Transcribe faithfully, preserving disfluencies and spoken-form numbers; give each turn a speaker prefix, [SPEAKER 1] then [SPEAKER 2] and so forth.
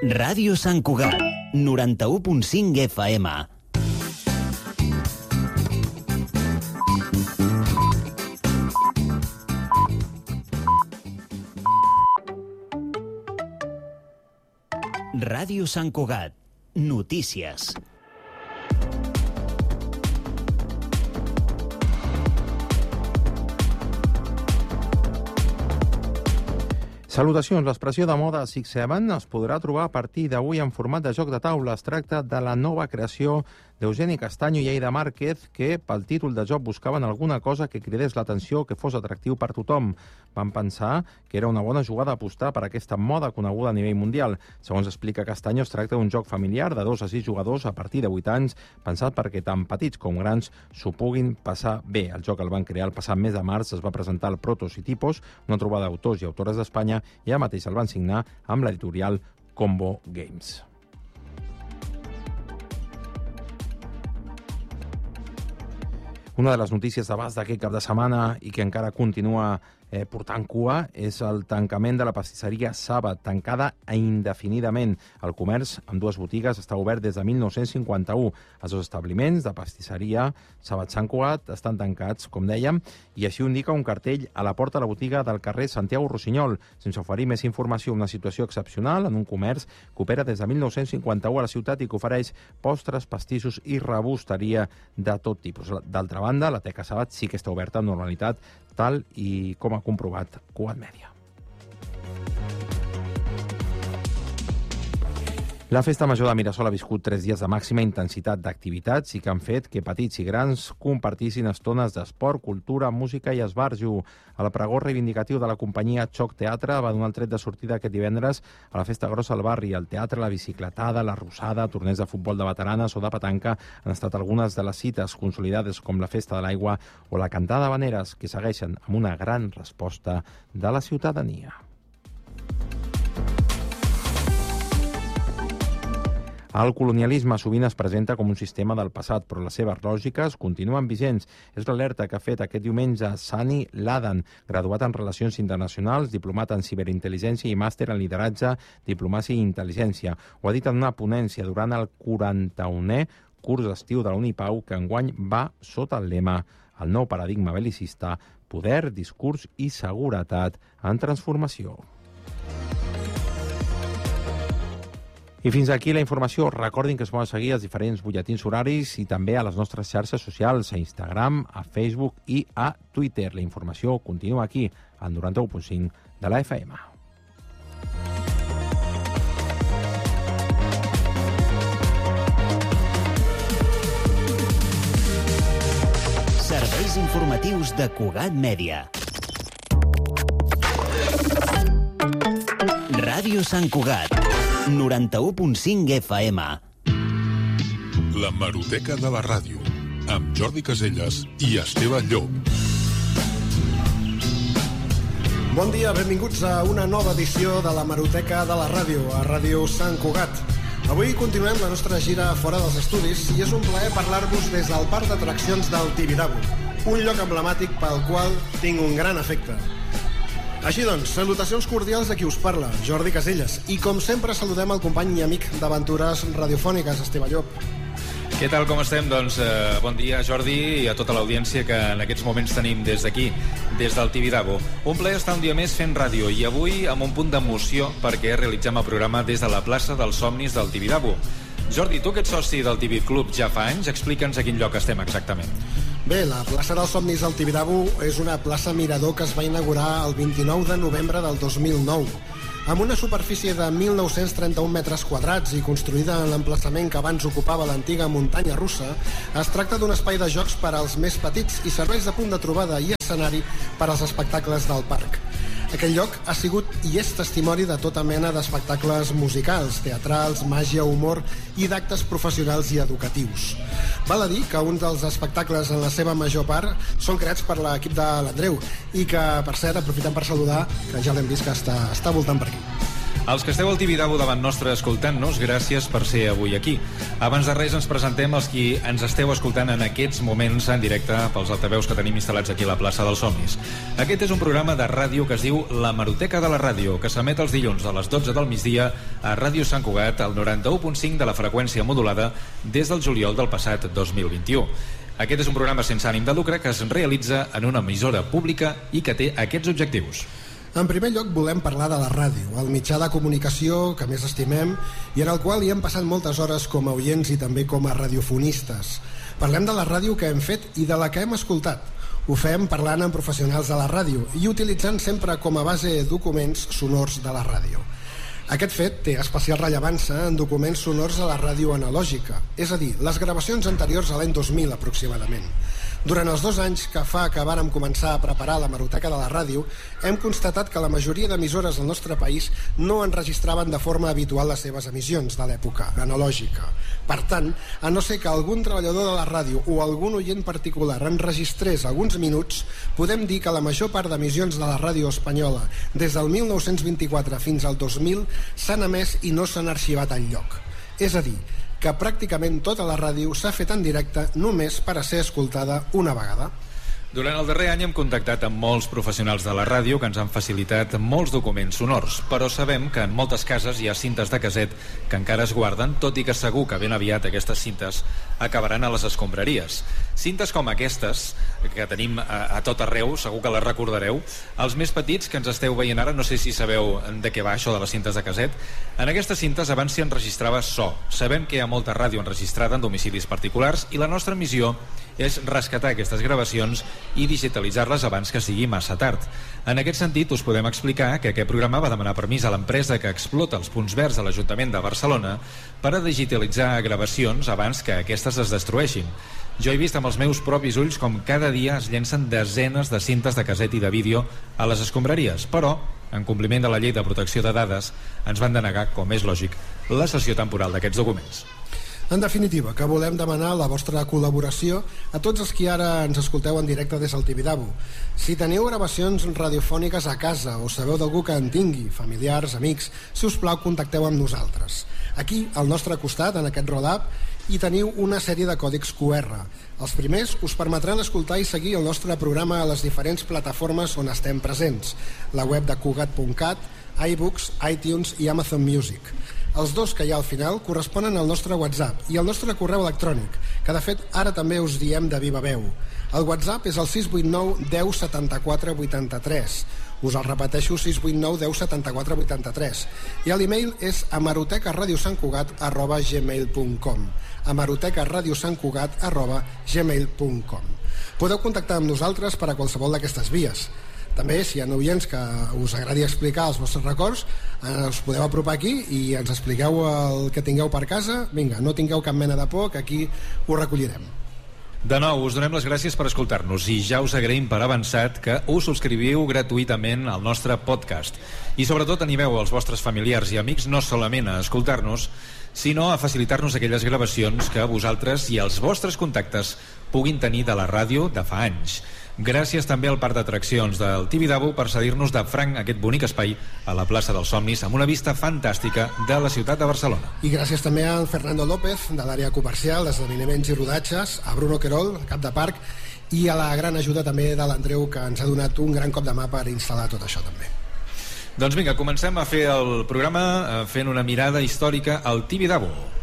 [SPEAKER 1] Ràdio Sant Cugat, noranta-u punt cinc F M. Ràdio Sant Cugat, notícies.
[SPEAKER 2] Salutacions. L'expressió de moda Six Seven es podrà trobar a partir d'avui en format de joc de taula. Es tracta de la nova creació d'Eugeni Castaño i Aida Márquez, que pel títol de joc buscaven alguna cosa que cridés l'atenció, que fos atractiu per tothom. Van pensar que era una bona jugada apostar per aquesta moda coneguda a nivell mundial. Segons explica Castaño, es tracta d'un joc familiar de dos a sis jugadors a partir de vuit anys, pensat perquè tant petits com grans s'ho puguin passar bé. El joc el van crear el passat mes de març, es va presentar al Protos i Tipos, una trobada d'autors i autores d'Espanya, i ja mateix el van signar amb l'editorial Combo Games. Una de les notícies d'abast d'aquest cap de setmana i que encara continua eh, portant cua és el tancament de la pastisseria Saba, tancada indefinidament. El comerç, amb dues botigues, està obert des de mil nou-cents cinquanta-u. Els dos establiments de pastisseria Saba Sant Cugat estan tancats, com dèiem, i així ho indica un cartell a la porta de la botiga del carrer Santiago Rossinyol. Sense oferir més informació, una situació excepcional en un comerç que opera des de mil nou-cents cinquanta-u a la ciutat i que ofereix postres, pastissos i rebosteria de tot tipus. D'altra banda, la Teca Sabat sí que està oberta amb normalitat, tal i com ha comprovat Cugat Mèdia. La Festa Major de Mirasol ha viscut tres dies de màxima intensitat d'activitats i que han fet que petits i grans compartissin estones d'esport, cultura, música i esbarjo. El pregó reivindicatiu de la companyia Xoc Teatre va donar el tret de sortida aquest divendres a la Festa Grossa al barri. El teatre, la bicicletada, la rosada, torneig de futbol de veteranes o de petanca han estat algunes de les cites consolidades com la Festa de l'Aigua o la Cantada d'Habaneres, que segueixen amb una gran resposta de la ciutadania. El colonialisme sovint es presenta com un sistema del passat, però les seves lògiques continuen vigents. És l'alerta que ha fet aquest diumenge Sani Ladan, graduat en Relacions Internacionals, diplomat en Ciberintel·ligència i màster en Lideratge, Diplomàcia i Intel·ligència. Ho ha dit en una ponència durant el quaranta-unè curs d'estiu de la Unipau, que enguany va sota el lema El nou paradigma belicista, poder, discurs i seguretat en transformació. I fins aquí la informació. Recordin que es poden seguir els diferents butlletins horaris i també a les nostres xarxes socials, a Instagram, a Facebook i a Twitter. La informació continua aquí, al noranta-u punt cinc de la F M.
[SPEAKER 1] Serveis informatius de Cugat Mèdia. Ràdio Sant Cugat, noranta-u punt cinc F M.
[SPEAKER 3] La Hemeroteca de la Ràdio, amb Jordi Casellas i Esteve Llop.
[SPEAKER 4] Bon dia, benvinguts a una nova edició de la Hemeroteca de la Ràdio, a Ràdio Sant Cugat. Avui continuem la nostra gira fora dels estudis i és un plaer parlar-vos des del parc d'atraccions del Tibidabo, un lloc emblemàtic pel qual tinc un gran afecte. Així doncs, salutacions cordials a qui us parla, Jordi Casellas, i com sempre saludem el company i amic d'aventures radiofòniques, Esteve Llop.
[SPEAKER 5] Què tal, com estem? Doncs eh, bon dia, Jordi, i a tota l'audiència que en aquests moments tenim des d'aquí, des del Tibidabo. Un plaer estar un dia més fent ràdio, i avui amb un punt d'emoció perquè realitzem el programa des de la plaça dels Somnis del Tibidabo. Jordi, tu que ets soci del Tibi Club ja fa anys, explica'ns a quin lloc estem exactament.
[SPEAKER 4] Bé, la plaça dels Somnis del Tibidabo és una plaça mirador que es va inaugurar el vint-i-nou de novembre del dos mil nou. Amb una superfície de mil nou-cents trenta-un metres quadrats i construïda en l'emplaçament que abans ocupava l'antiga muntanya russa, es tracta d'un espai de jocs per als més petits i serveix de punt de trobada i escenari per als espectacles del parc. Aquest lloc ha sigut i és testimoni de tota mena d'espectacles musicals, teatrals, màgia, humor i d'actes professionals i educatius. Val a dir que un dels espectacles en la seva major part són creats per l'equip de l'Andreu i que, per cert, aprofitem per saludar, que ja l'hem vist que està, està voltant per aquí.
[SPEAKER 5] Els que esteu al Tibidabo davant nostre escoltant-nos, gràcies per ser avui aquí. Abans de res ens presentem els qui ens esteu escoltant en aquests moments en directe pels altaveus que tenim instal·lats aquí a la plaça dels Somnis. Aquest és un programa de ràdio que es diu La Hemeroteca de la Ràdio, que s'emet els dilluns a les dotze del migdia a Ràdio Sant Cugat, al noranta-u punt cinc de la freqüència modulada des del juliol del passat dos mil vint-i-u. Aquest és un programa sense ànim de lucre que es realitza en una emissora pública i que té aquests objectius.
[SPEAKER 4] En primer lloc volem parlar de la ràdio, el mitjà de comunicació que més estimem i en el qual hi hem passat moltes hores com a oients i també com a radiofonistes. Parlem de la ràdio que hem fet i de la que hem escoltat. Ho fem parlant amb professionals de la ràdio i utilitzant sempre com a base documents sonors de la ràdio. Aquest fet té especial rellevància en documents sonors de la ràdio analògica, és a dir, les gravacions anteriors a l'any dos mil aproximadament. Durant els dos anys que fa que vàrem començar a preparar la Hemeroteca de la Ràdio, hem constatat que la majoria d'emissores del nostre país no enregistraven de forma habitual les seves emissions de l'època analògica. Per tant, a no ser que algun treballador de la ràdio o algun oient particular enregistrés alguns minuts, podem dir que la major part d'emissions de la ràdio espanyola des del mil nou-cents vint-i-quatre fins al dos mil s'han emès i no s'han arxivat enlloc. És a dir, que pràcticament tota la ràdio s'ha fet en directe només per a ser escoltada una vegada.
[SPEAKER 5] Durant el darrer any hem contactat amb molts professionals de la ràdio que ens han facilitat molts documents sonors, però sabem que en moltes cases hi ha cintes de caset que encara es guarden, tot i que segur que ben aviat aquestes cintes acabaran a les escombraries. Cintes com aquestes, que tenim a, a tot arreu, segur que les recordareu. Els més petits que ens esteu veient ara, no sé si sabeu de què va això de les cintes de caset. En aquestes cintes abans s'hi enregistrava so. Sabem que hi ha molta ràdio enregistrada en domicilis particulars i la nostra missió és rescatar aquestes gravacions i digitalitzar-les abans que sigui massa tard. En aquest sentit, us podem explicar que aquest programa va demanar permís a l'empresa que explota els punts verds a l'Ajuntament de Barcelona per a digitalitzar gravacions abans que aquestes es destrueixin. Jo he vist amb els meus propis ulls com cada dia es llencen desenes de cintes de caset i de vídeo a les escombraries, però, en compliment de la llei de protecció de dades, ens van denegar, com és lògic, la cessió temporal d'aquests documents.
[SPEAKER 4] En definitiva, que volem demanar la vostra col·laboració a tots els que ara ens escolteu en directe des del Tibidabo. Si teniu gravacions radiofòniques a casa o sabeu d'algú que en tingui, familiars, amics, si us plau, contacteu amb nosaltres. Aquí, al nostre costat, en aquest roll-up, hi teniu una sèrie de còdics Q R. Els primers us permetran escoltar i seguir el nostre programa a les diferents plataformes on estem presents, la web de Cugat punt cat, iBooks, iTunes i Amazon Music. Els dos que hi ha al final corresponen al nostre WhatsApp i al nostre correu electrònic, que de fet ara també us diem de viva veu. El WhatsApp és el sis vuit nou deu setanta-quatre vuitanta-tres. Us el repeteixo, sis vuit nou deu setanta-quatre vuitanta-tres. I l'email és hemerotecaradiosantcugat arroba gmail punt com. hemerotecaradiosantcugat arroba gmail punt com. Podeu contactar amb nosaltres per a qualsevol d'aquestes vies. També, si hi ha oients que us agradi explicar els vostres records, eh, us podeu apropar aquí i ens expliqueu el que tingueu per casa. Vinga, no tingueu cap mena de por, que aquí ho recollirem.
[SPEAKER 5] De nou, us donem les gràcies per escoltar-nos i ja us agraïm per avançat que us subscriviu gratuïtament al nostre podcast. I sobretot animeu els vostres familiars i amics no solament a escoltar-nos, sinó a facilitar-nos aquelles gravacions que vosaltres i els vostres contactes puguin tenir de la ràdio de fa anys. Gràcies també al Parc d'Atraccions del Tibidabo per cedir-nos de franc aquest bonic espai a la plaça dels Somnis amb una vista fantàstica de la ciutat de Barcelona.
[SPEAKER 4] I gràcies també a Fernando López, de l'àrea comercial, esdeveniments i rodatges, a Bruno Querol, cap de parc, i a la gran ajuda també de l'Andreu, que ens ha donat un gran cop de mà per instal·lar tot això també.
[SPEAKER 5] Doncs vinga, comencem a fer el programa fent una mirada històrica al Tibidabo.